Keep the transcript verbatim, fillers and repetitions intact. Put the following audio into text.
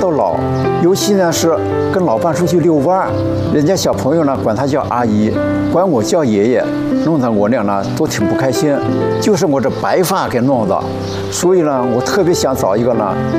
到老，尤其呢是跟老伴出去遛弯儿，人家小朋友呢管她叫阿姨，管我叫爷爷，弄得我俩呢都挺不开心，就是我这白发给弄的，所以呢，我特别想找一个呢